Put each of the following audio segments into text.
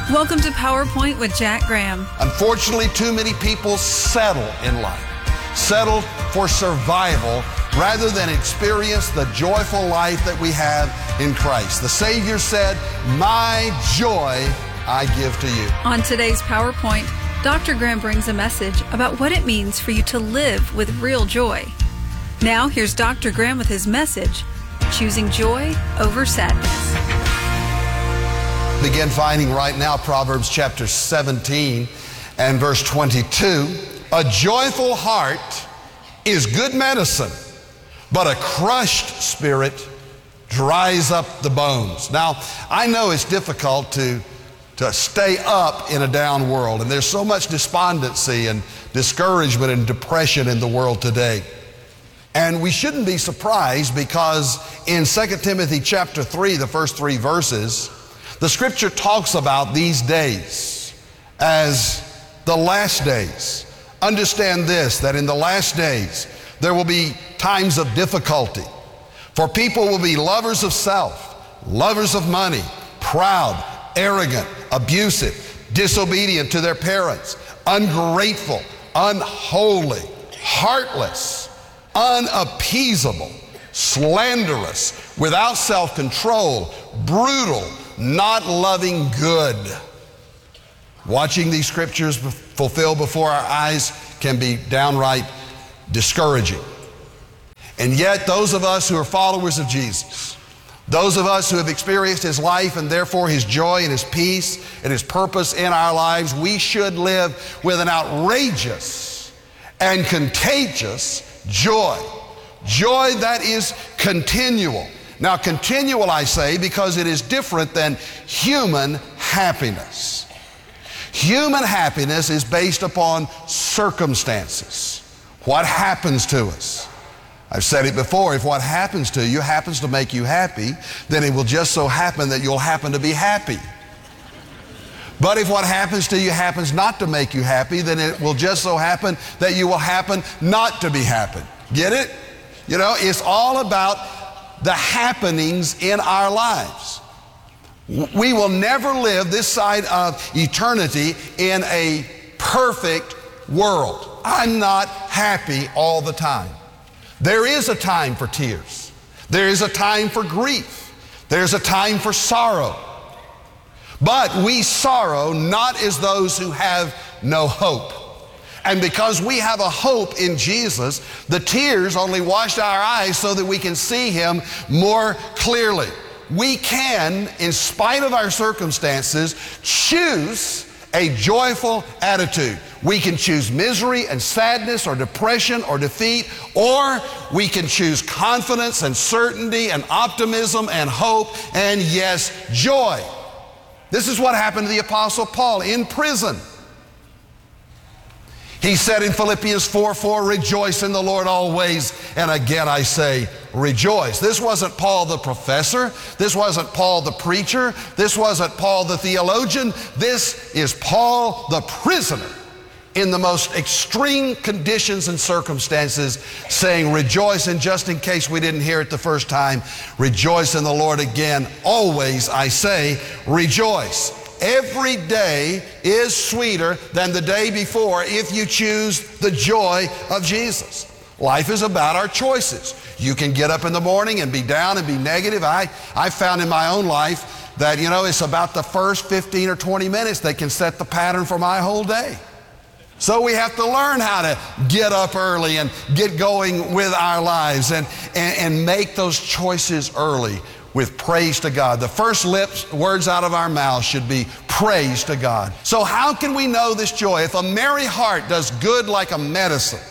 Welcome to PowerPoint with Jack Graham. Unfortunately, too many people settle in life, settle for survival rather than experience the joyful life that we have in Christ. The Savior said, "My joy I give to you." On today's PowerPoint, Dr. Graham brings a message about what it means for you to live with real joy. Now, here's Dr. Graham with his message, Choosing Joy Over Sadness. Begin finding right now Proverbs chapter 17 and verse 22. A joyful heart is good medicine, but a crushed spirit dries up the bones. Now, I know it's difficult to stay up in a down world, and there's so much despondency and discouragement and depression in the world today. And we shouldn't be surprised, because in 2 Timothy chapter 3, the first 3 verses, the scripture talks about these days as the last days. Understand this, that in the last days there will be times of difficulty. For people will be lovers of self, lovers of money, proud, arrogant, abusive, disobedient to their parents, ungrateful, unholy, heartless, unappeasable, slanderous, without self-control, brutal, not loving good. Watching these scriptures fulfilled before our eyes can be downright discouraging. And yet, those of us who are followers of Jesus, those of us who have experienced his life and therefore his joy and his peace and his purpose in our lives, we should live with an outrageous and contagious joy. Joy that is continual. Now, continual, I say, because it is different than human happiness. Human happiness is based upon circumstances. What happens to us? I've said it before, if what happens to you happens to make you happy, then it will just so happen that you'll happen to be happy. But if what happens to you happens not to make you happy, then it will just so happen that you will happen not to be happy. Get it? You know, it's all about the happenings in our lives. We will never live this side of eternity in a perfect world. I'm not happy all the time. There is a time for tears. There is a time for grief. There's a time for sorrow. But we sorrow not as those who have no hope. And because we have a hope in Jesus, the tears only wash our eyes so that we can see him more clearly. We can, in spite of our circumstances, choose a joyful attitude. We can choose misery and sadness or depression or defeat, or we can choose confidence and certainty and optimism and hope and, yes, joy. This is what happened to the Apostle Paul in prison. He said in Philippians 4:4, "Rejoice in the Lord always, and again I say, rejoice." This wasn't Paul the professor. This wasn't Paul the preacher. This wasn't Paul the theologian. This is Paul the prisoner in the most extreme conditions and circumstances, saying, rejoice. And just in case we didn't hear it the first time, rejoice in the Lord again. Always I say, rejoice. Every day is sweeter than the day before if you choose the joy of Jesus. Life is about our choices. You can get up in the morning and be down and be negative. I found in my own life that, it's about the first 15 or 20 minutes that can set the pattern for my whole day. So we have to learn how to get up early and get going with our lives and make those choices early with praise to God. The first words out of our mouths should be praise to God. So how can we know this joy? If a merry heart does good like a medicine,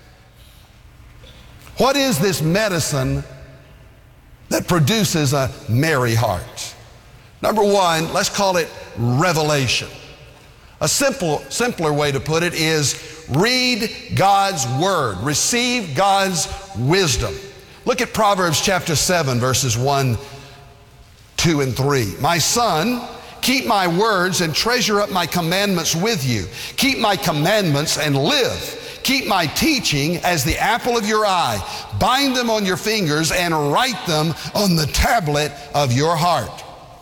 what is this medicine that produces a merry heart? Number one, let's call it revelation. A simpler way to put it is read God's word. Receive God's wisdom. Look at Proverbs chapter 7, verses 1, 2, and 3. My son, keep my words and treasure up my commandments with you. Keep my commandments and live. Keep my teaching as the apple of your eye. Bind them on your fingers and write them on the tablet of your heart.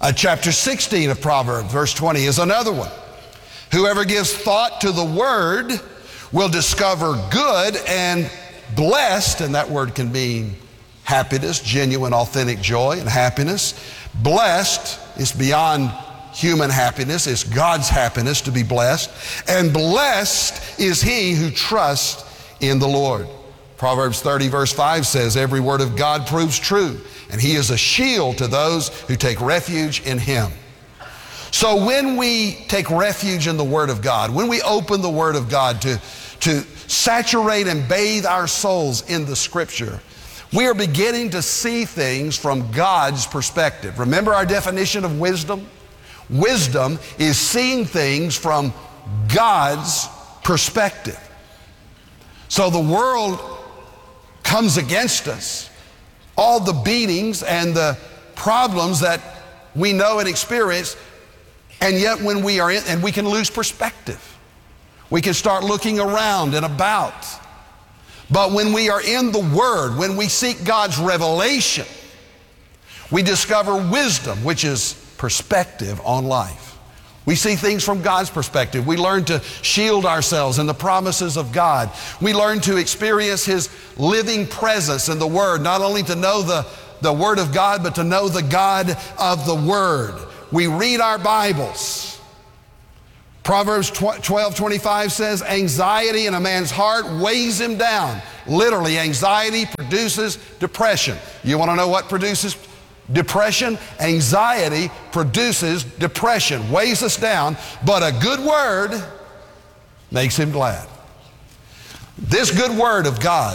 Chapter 16 of Proverbs, verse 20 is another one. Whoever gives thought to the word will discover good, and blessed, and that word can mean happiness, genuine, authentic joy and happiness. Blessed is beyond human happiness. It's God's happiness to be blessed. And blessed is he who trusts in the Lord. Proverbs 30 verse 5 says, every word of God proves true, and he is a shield to those who take refuge in him. So when we take refuge in the Word of God, when we open the Word of God to saturate and bathe our souls in the Scripture, we are beginning to see things from God's perspective. Remember our definition of wisdom? Wisdom is seeing things from God's perspective. So the world comes against us. All the beatings and the problems that we know and experience, and yet when we are in, and we can lose perspective. We can start looking around and about. But when we are in the Word, when we seek God's revelation, we discover wisdom, which is perspective on life. We see things from God's perspective. We learn to shield ourselves in the promises of God. We learn to experience His living presence in the Word, not only to know the Word of God, but to know the God of the Word. We read our Bibles. Proverbs 12:25 says, anxiety in a man's heart weighs him down. Literally, anxiety produces depression. You want to know what produces depression? Anxiety produces depression, weighs us down, but a good word makes him glad. This good word of God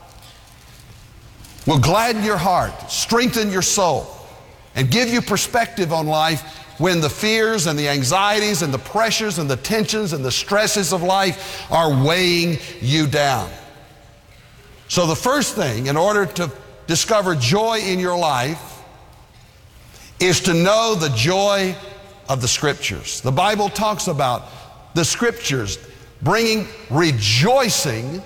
will gladden your heart, strengthen your soul, and give you perspective on life when the fears and the anxieties and the pressures and the tensions and the stresses of life are weighing you down. So the first thing, in order to discover joy in your life, is to know the joy of the Scriptures. The Bible talks about the Scriptures bringing rejoicing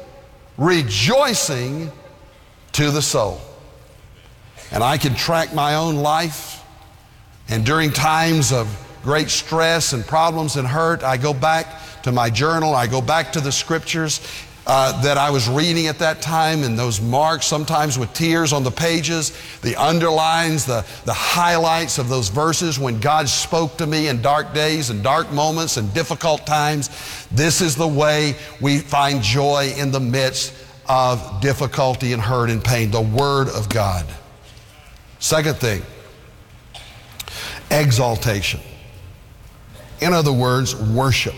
to the soul. And I can track my own life. And during times of great stress and problems and hurt, I go back to my journal. I go back to the Scriptures that I was reading at that time, and those marks, sometimes with tears on the pages, the underlines, the highlights of those verses when God spoke to me in dark days and dark moments and difficult times. This is the way we find joy in the midst of difficulty and hurt and pain, the Word of God. Second thing, exaltation. In other words, worship.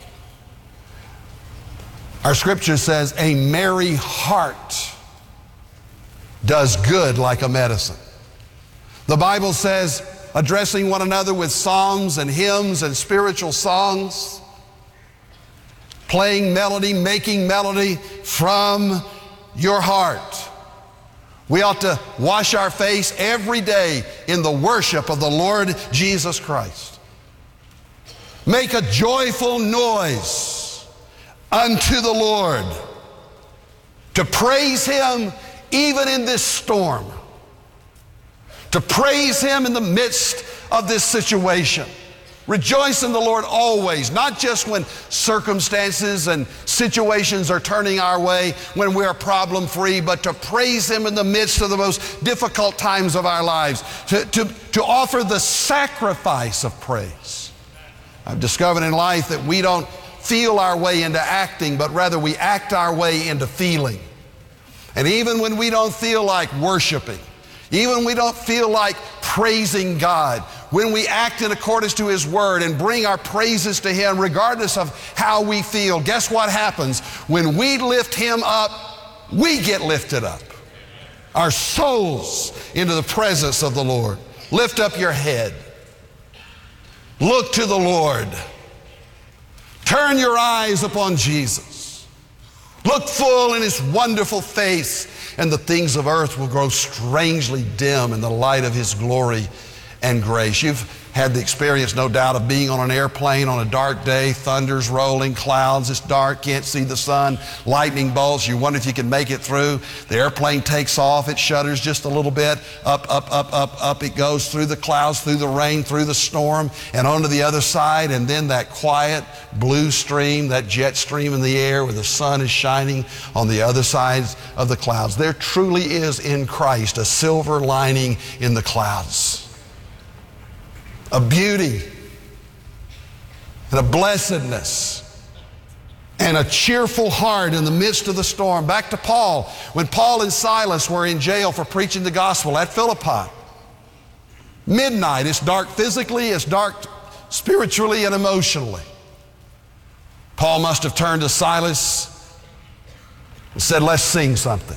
Our Scripture says, a merry heart does good like a medicine. The Bible says, addressing one another with psalms and hymns and spiritual songs, playing melody, making melody from your heart. We ought to wash our face every day in the worship of the Lord Jesus Christ. Make a joyful noise unto the Lord, to praise Him even in this storm, to praise Him in the midst of this situation. Rejoice in the Lord always, not just when circumstances and situations are turning our way, when we are problem-free, but to praise Him in the midst of the most difficult times of our lives, to offer the sacrifice of praise. I've discovered in life that we don't feel our way into acting, but rather we act our way into feeling. And even when we don't feel like worshiping, even when we don't feel like praising God, when we act in accordance to His Word and bring our praises to Him regardless of how we feel, guess what happens? When we lift Him up, we get lifted up. Our souls into the presence of the Lord. Lift up your head. Look to the Lord. Turn your eyes upon Jesus. Look full in His wonderful face, and the things of earth will grow strangely dim in the light of His glory and grace. You've had the experience, no doubt, of being on an airplane on a dark day, thunder's rolling, clouds, it's dark, can't see the sun, lightning bolts. You wonder if you can make it through. The airplane takes off, it shudders just a little bit, up it goes through the clouds, through the rain, through the storm, and onto the other side, and then that quiet blue stream, that jet stream in the air where the sun is shining on the other side of the clouds. There truly is in Christ a silver lining in the clouds. A beauty and a blessedness and a cheerful heart in the midst of the storm. Back to Paul. When Paul and Silas were in jail for preaching the gospel at Philippi, midnight, it's dark physically, it's dark spiritually and emotionally. Paul must have turned to Silas and said, let's sing something.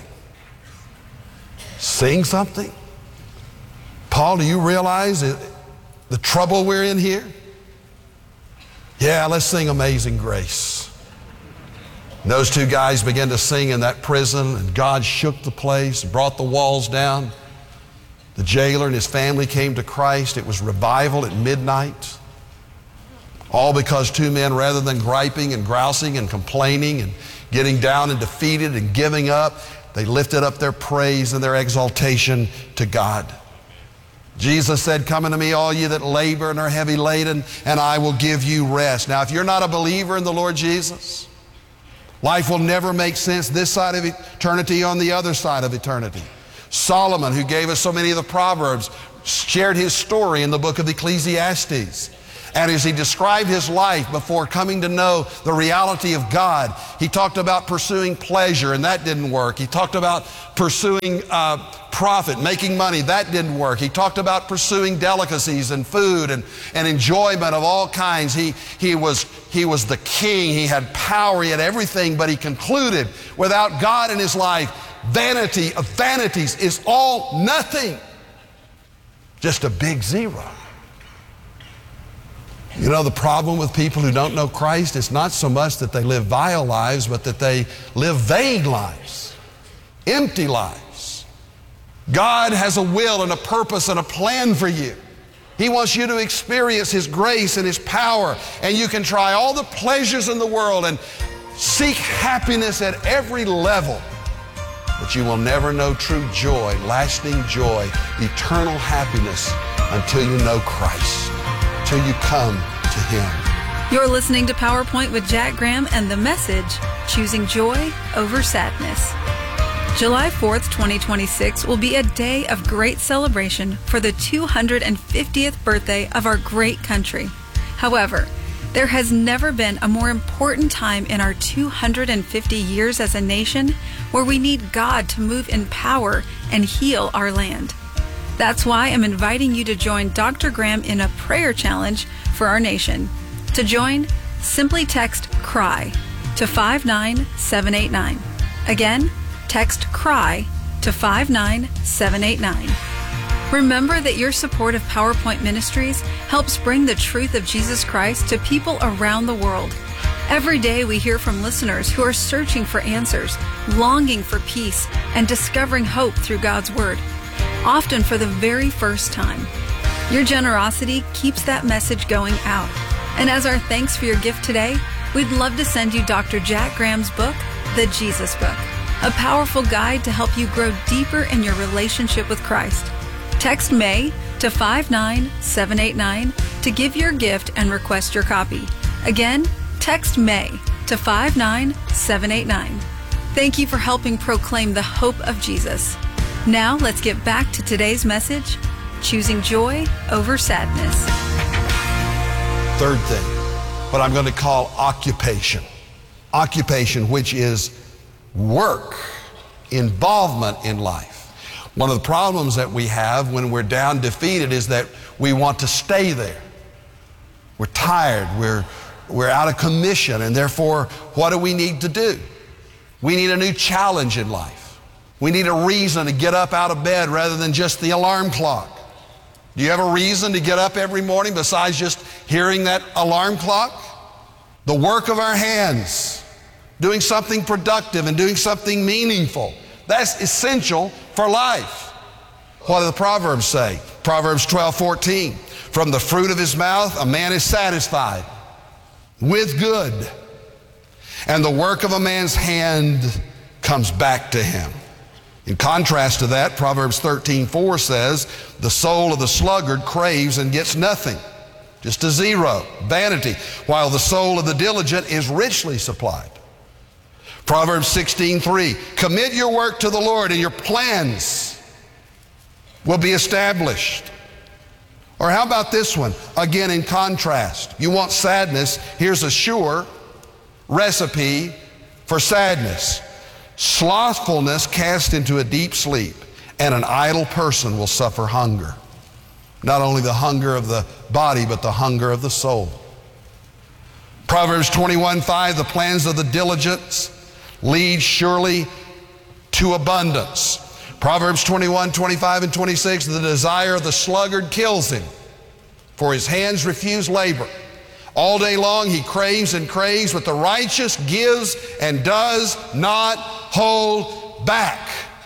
Sing something? Paul, do you realize the trouble we're in here? Yeah, let's sing Amazing Grace. And those two guys began to sing in that prison, and God shook the place, brought the walls down. The jailer and his family came to Christ. It was revival at midnight. All because two men, rather than griping and grousing and complaining and getting down and defeated and giving up, they lifted up their praise and their exaltation to God. Jesus said, come unto me, all ye that labor and are heavy laden, and I will give you rest. Now, if you're not a believer in the Lord Jesus, life will never make sense this side of eternity, on the other side of eternity. Solomon, who gave us so many of the Proverbs, shared his story in the book of Ecclesiastes. And as he described his life before coming to know the reality of God, he talked about pursuing pleasure, and that didn't work. He talked about pursuing profit, making money, that didn't work. He talked about pursuing delicacies and food and enjoyment of all kinds. He was the king, he had power, he had everything, but he concluded, without God in his life, vanity of vanities is all nothing. Just a big zero. You know, the problem with people who don't know Christ is not so much that they live vile lives, but that they live vain lives, empty lives. God has a will and a purpose and a plan for you. He wants you to experience His grace and His power, and you can try all the pleasures in the world and seek happiness at every level, but you will never know true joy, lasting joy, eternal happiness until you know Christ, until you come to Him. You're listening to PowerPoint with Jack Graham and the message, Choosing Joy Over Sadness. July 4th, 2026 will be a day of great celebration for the 250th birthday of our great country. However, there has never been a more important time in our 250 years as a nation where we need God to move in power and heal our land. That's why I'm inviting you to join Dr. Graham in a prayer challenge for our nation. To join, simply text CRY to 59789. Again, text CRY to 59789. Remember that your support of PowerPoint Ministries helps bring the truth of Jesus Christ to people around the world. Every day we hear from listeners who are searching for answers, longing for peace, and discovering hope through God's Word, often for the very first time. Your generosity keeps that message going out. And as our thanks for your gift today, we'd love to send you Dr. Jack Graham's book, The Jesus Book, a powerful guide to help you grow deeper in your relationship with Christ. Text May to 59789 to give your gift and request your copy. Again, text May to 59789. Thank you for helping proclaim the hope of Jesus. Now let's get back to today's message, Choosing Joy Over Sadness. Third thing, what I'm going to call occupation. Occupation, which is work, involvement in life. One of the problems that we have when we're down, defeated, is that we want to stay there. We're tired, we're out of commission, and therefore, what do we need to do? We need a new challenge in life. We need a reason to get up out of bed rather than just the alarm clock. Do you have a reason to get up every morning besides just hearing that alarm clock? The work of our hands, doing something productive and doing something meaningful. That's essential for life. What do the Proverbs say? Proverbs 12:14. From the fruit of his mouth, a man is satisfied with good, and the work of a man's hand comes back to him. In contrast to that, Proverbs 13:4 says, the soul of the sluggard craves and gets nothing, just a zero, vanity, while the soul of the diligent is richly supplied. Proverbs 16:3, commit your work to the Lord and your plans will be established. Or how about this one? Again, in contrast, you want sadness, here's a sure recipe for sadness. Slothfulness cast into a deep sleep, and an idle person will suffer hunger. Not only the hunger of the body, but the hunger of the soul. Proverbs 21:5, the plans of the diligent lead surely to abundance. Proverbs 21:25 and 26, the desire of the sluggard kills him, for his hands refuse labor. All day long he craves and craves, but the righteous gives and does not hold back.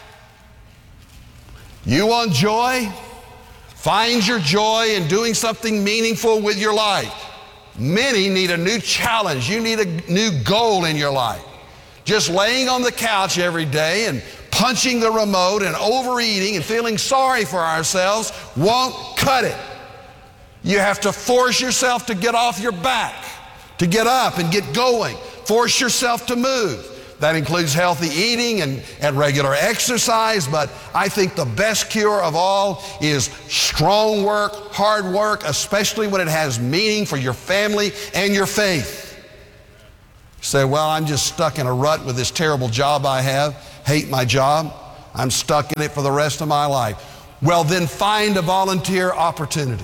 You want joy? Find your joy in doing something meaningful with your life. Many need a new challenge. You need a new goal in your life. Just laying on the couch every day and punching the remote and overeating and feeling sorry for ourselves won't cut it. You have to force yourself to get off your back, to get up and get going. Force yourself to move. That includes healthy eating and regular exercise, but I think the best cure of all is strong work, hard work, especially when it has meaning for your family and your faith. You say, well, I'm just stuck in a rut with this terrible job I have. Hate my job. I'm stuck in it for the rest of my life. Well, then find a volunteer opportunity.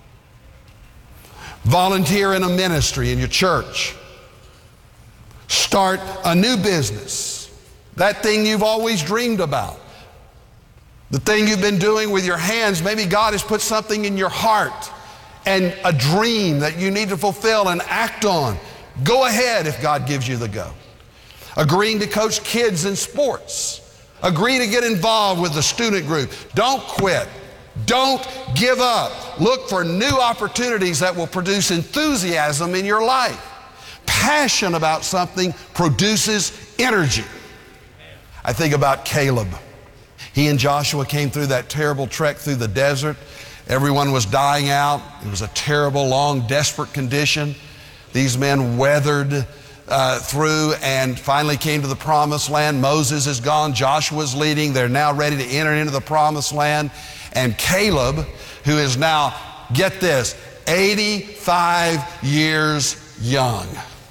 Volunteer in a ministry in your church. Start a new business. That thing you've always dreamed about. The thing you've been doing with your hands. Maybe God has put something in your heart and a dream that you need to fulfill and act on. Go ahead if God gives you the go. Agreeing to coach kids in sports. Agree to get involved with the student group. Don't quit. Don't give up. Look for new opportunities that will produce enthusiasm in your life. Passion about something produces energy. I think about Caleb. He and Joshua came through that terrible trek through the desert. Everyone was dying out. It was a terrible, long, desperate condition. These men weathered through and finally came to the promised land. Moses is gone. Joshua's leading. They're now ready to enter into the promised land. And Caleb, who is now, get this, 85 years young.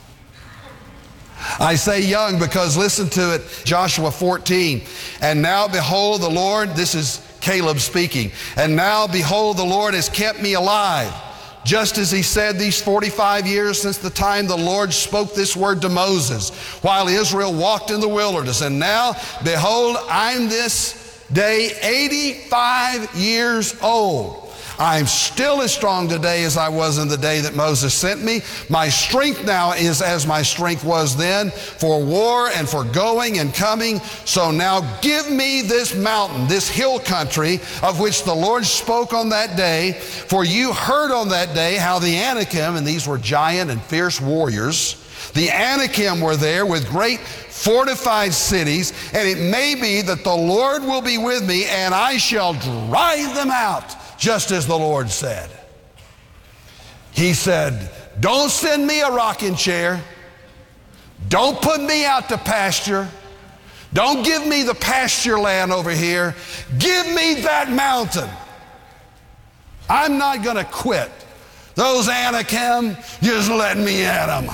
I say young because listen to it, Joshua 14. And now behold the Lord, this is Caleb speaking. And now behold the Lord has kept me alive, just as he said these 45 years since the time the Lord spoke this word to Moses, while Israel walked in the wilderness. And now behold, I'm this day 85 years old. I'm still as strong today as I was in the day that Moses sent me. My strength now is as my strength was then, for war and for going and coming. So now give me this mountain, this hill country of which the Lord spoke on that day. For you heard on that day how the Anakim, and these were giant and fierce warriors, the Anakim were there with great fortified cities, and it may be that the Lord will be with me, and I shall drive them out, just as the Lord said. He said, don't send me a rocking chair. Don't put me out to pasture. Don't give me the pasture land over here. Give me that mountain. I'm not going to quit. Those Anakim, just let me at them.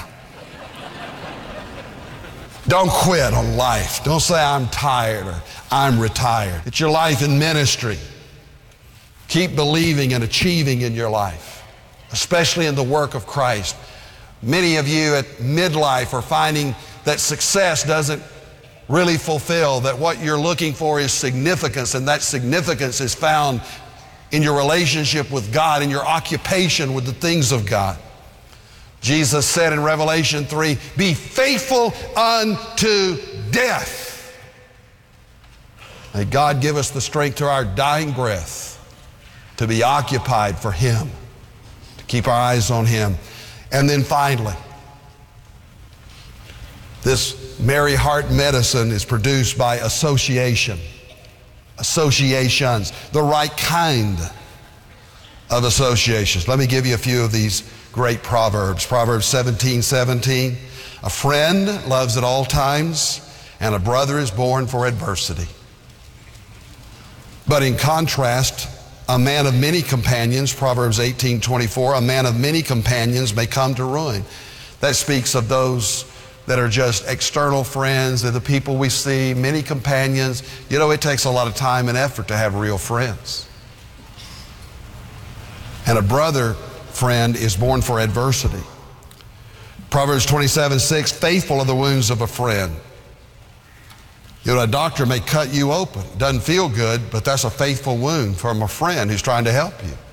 Don't quit on life. Don't say I'm tired or I'm retired. It's your life in ministry. Keep believing and achieving in your life, especially in the work of Christ. Many of you at midlife are finding that success doesn't really fulfill, that what you're looking for is significance, and that significance is found in your relationship with God, in your occupation with the things of God. Jesus said in Revelation 3, be faithful unto death. May God give us the strength to our dying breath to be occupied for Him Keep our eyes on Him. And then finally, this merry heart medicine is produced by association. Associations, the right kind of associations. Let me give you a few of these great proverbs. Proverbs 17:17. A friend loves at all times, and a brother is born for adversity. But in contrast, a man of many companions, Proverbs 18:24, a man of many companions may come to ruin. That speaks of those that are just external friends. They're the people we see, many companions. You know, it takes a lot of time and effort to have real friends. And a brother friend is born for adversity. Proverbs 27:6, faithful are the wounds of a friend. You know, a doctor may cut you open. Doesn't feel good, but that's a faithful wound from a friend who's trying to help you.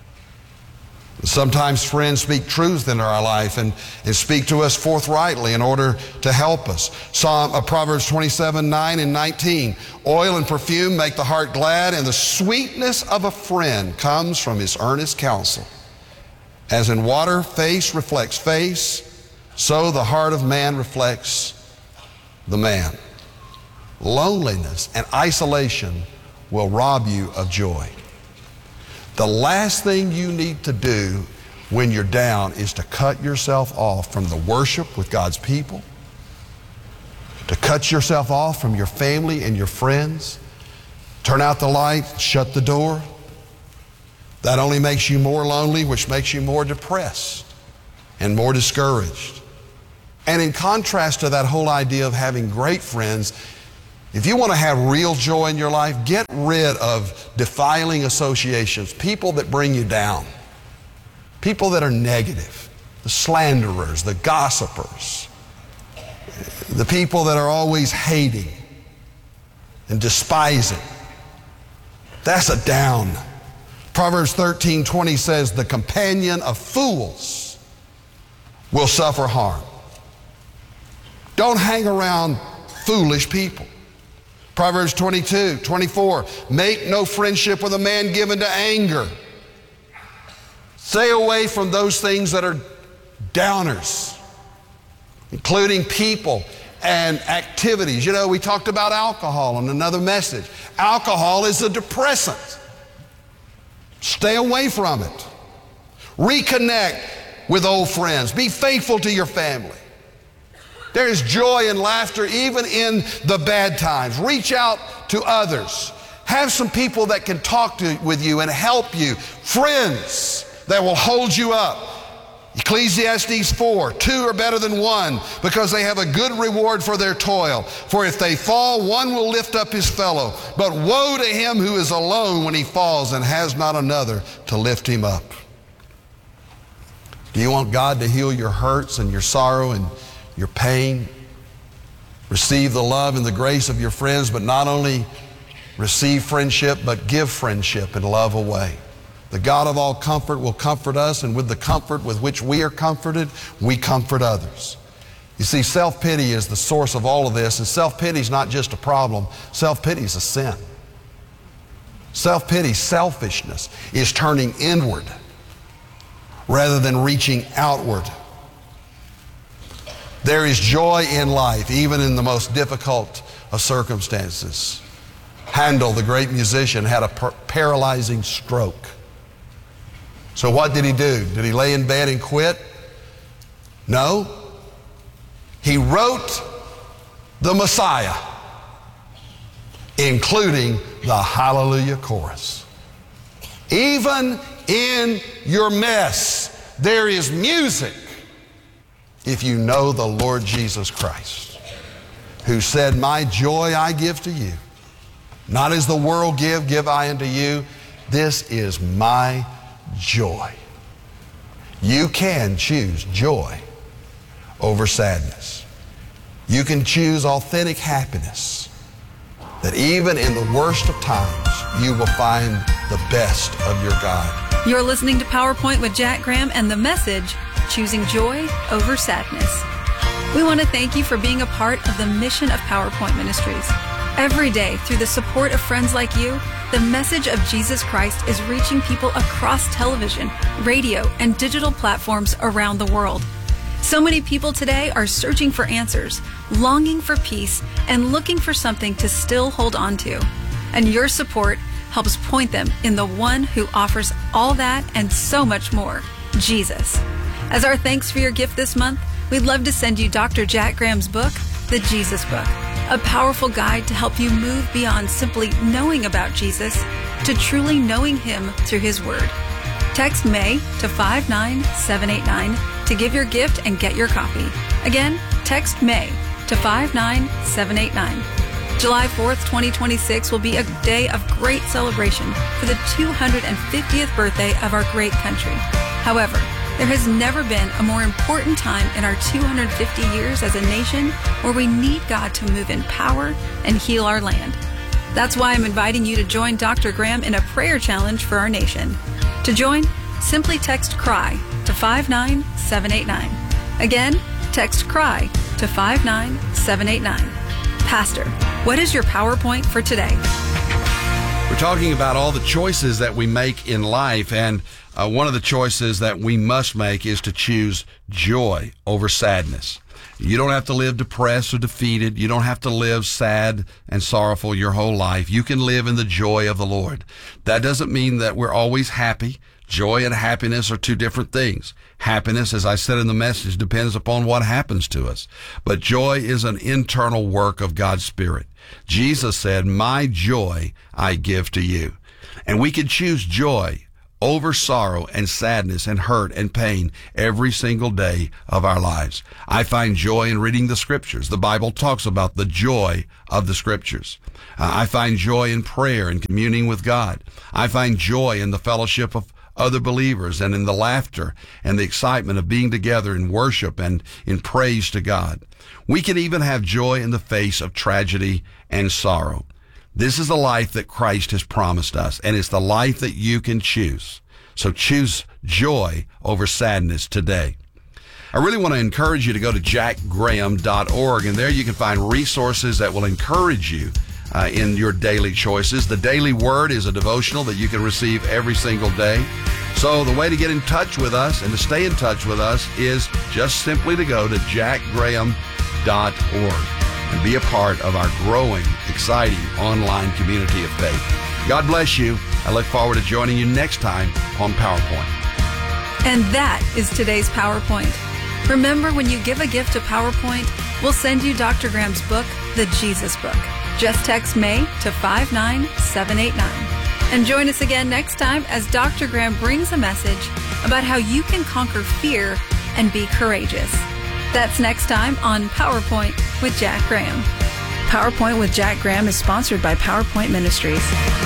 Sometimes friends speak truth into our life and speak to us forthrightly in order to help us. Proverbs 27:9 and 19. Oil and perfume make the heart glad, and the sweetness of a friend comes from his earnest counsel. As in water, face reflects face, so the heart of man reflects the man. Loneliness and isolation will rob you of joy. The last thing you need to do when you're down is to cut yourself off from the worship with God's people, to cut yourself off from your family and your friends, turn out the light, shut the door. That only makes you more lonely, which makes you more depressed and more discouraged. And in contrast to that whole idea of having great friends, if you want to have real joy in your life, get rid of defiling associations, people that bring you down, people that are negative, the slanderers, the gossipers, the people that are always hating and despising. That's a down. Proverbs 13:20 says, the companion of fools will suffer harm. Don't hang around foolish people. Proverbs 22:24, make no friendship with a man given to anger. Stay away from those things that are downers, including people and activities. You know, we talked about alcohol in another message. Alcohol is a depressant. Stay away from it. Reconnect with old friends. Be faithful to your family. There is joy and laughter even in the bad times. Reach out to others. Have some people that can talk with you and help you. Friends that will hold you up. Ecclesiastes 4, 2 are better than one because they have a good reward for their toil. For if they fall, one will lift up his fellow. But woe to him who is alone when he falls and has not another to lift him up. Do you want God to heal your hurts and your sorrow and your pain? Receive the love and the grace of your friends, but not only receive friendship, but give friendship and love away. The God of all comfort will comfort us, and with the comfort with which we are comforted, we comfort others. You see, self-pity is the source of all of this, and self-pity is not just a problem. Self-pity is a sin. Self-pity, selfishness, is turning inward rather than reaching outward. There is joy in life, even in the most difficult of circumstances. Handel, the great musician, had a paralyzing stroke. So what did he do? Did he lay in bed and quit? No. He wrote the Messiah, including the Hallelujah chorus. Even in your mess, there is music if you know the Lord Jesus Christ, who said, my joy I give to you. Not as the world give I unto you. This is my joy. You can choose joy over sadness. You can choose authentic happiness, that even in the worst of times, you will find the best of your God. You're listening to PowerPoint with Jack Graham and the message, Choosing Joy Over Sadness. We want to thank you for being a part of the mission of PowerPoint Ministries. Every day, through the support of friends like you, the message of Jesus Christ is reaching people across television, radio, and digital platforms around the world. So many people today are searching for answers, longing for peace, and looking for something to still hold on to. And your support helps point them in the one who offers all that and so much more, Jesus. As our thanks for your gift this month, we'd love to send you Dr. Jack Graham's book, The Jesus Book, a powerful guide to help you move beyond simply knowing about Jesus to truly knowing Him through His Word. Text MAY to 59789 to give your gift and get your copy. Again, text MAY to 59789. July 4th, 2026 will be a day of great celebration for the 250th birthday of our great country. However, there has never been a more important time in our 250 years as a nation where we need God to move in power and heal our land. That's why I'm inviting you to join Dr. Graham in a prayer challenge for our nation. To join, simply text CRY to 59789. Again, text CRY to 59789. Pastor, what is your PowerPoint for today? We're talking about all the choices that we make in life, and one of the choices that we must make is to choose joy over sadness. You don't have to live depressed or defeated. You don't have to live sad and sorrowful your whole life. You can live in the joy of the Lord. That doesn't mean that we're always happy. Joy and happiness are two different things. Happiness, as I said in the message, depends upon what happens to us. But joy is an internal work of God's Spirit. Jesus said, "My joy I give to you." And we can choose joy over sorrow and sadness and hurt and pain every single day of our lives. I find joy in reading the Scriptures. The Bible talks about the joy of the Scriptures. I find joy in prayer and communing with God. I find joy in the fellowship of other believers and in the laughter and the excitement of being together in worship and in praise to God. We can even have joy in the face of tragedy and sorrow. This is the life that Christ has promised us, and it's the life that you can choose. So choose joy over sadness today. I really want to encourage you to go to jackgraham.org, and there you can find resources that will encourage you in your daily choices. The Daily Word is a devotional that you can receive every single day. So the way to get in touch with us and to stay in touch with us is just simply to go to jackgraham.org and be a part of our growing, exciting online community of faith. God bless you. I look forward to joining you next time on PowerPoint. And that is today's PowerPoint. Remember, when you give a gift to PowerPoint, we'll send you Dr. Graham's book, The Jesus Book. Just text MAY to 59789. And join us again next time as Dr. Graham brings a message about how you can conquer fear and be courageous. That's next time on PowerPoint with Jack Graham. PowerPoint with Jack Graham is sponsored by PowerPoint Ministries.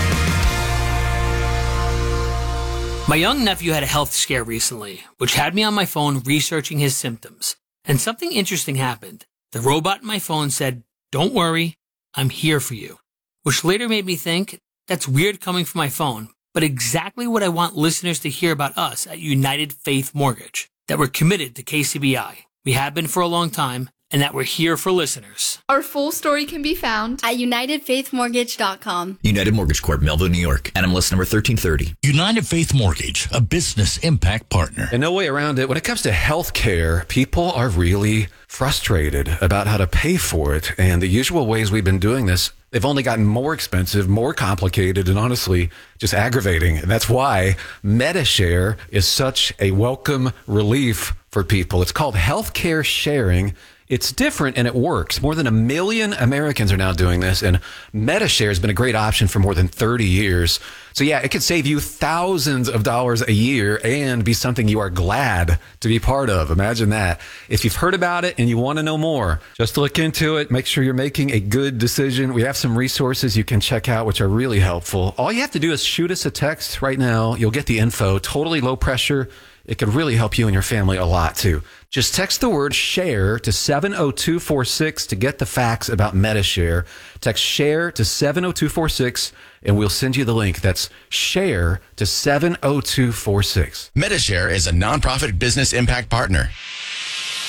My young nephew had a health scare recently, which had me on my phone researching his symptoms. And something interesting happened. The robot in my phone said, "Don't worry, I'm here for you," which later made me think, that's weird coming from my phone, but exactly what I want listeners to hear about us at United Faith Mortgage, that we're committed to KCBI. We have been for a long time, and that we're here for listeners. Our full story can be found at UnitedFaithMortgage.com. United Mortgage Corp, Melville, New York. NMLS number 1330. United Faith Mortgage, a business impact partner. And no way around it. When it comes to healthcare, people are really frustrated about how to pay for it. And the usual ways we've been doing this, they've only gotten more expensive, more complicated, and honestly, just aggravating. And that's why MediShare is such a welcome relief for people. It's called healthcare sharing. It's different and it works. More than 1 million Americans are now doing this, and MediShare has been a great option for more than 30 years. So yeah, it could save you thousands of dollars a year and be something you are glad to be part of. Imagine that. If you've heard about it and you want to know more, just look into it. Make sure you're making a good decision. We have some resources you can check out, which are really helpful. All you have to do is shoot us a text right now. You'll get the info. Totally low pressure. It could really help you and your family a lot, too. Just text the word SHARE to 70246 to get the facts about MediShare. Text SHARE to 70246, and we'll send you the link. That's SHARE to 70246. MediShare is a nonprofit business impact partner.